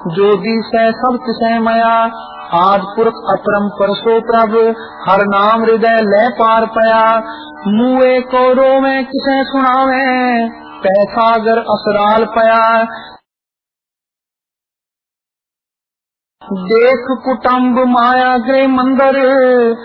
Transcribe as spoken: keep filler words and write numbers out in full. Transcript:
जो दिसै सब तिसै मया, आद पुरख अपरंपर सो प्रभ, हर नाम हृदय ले पार पया। मुए को रोवे किसे सुनावे, पैसागर असराल पया। देख कुटुम्ब माया गृह मंदिर,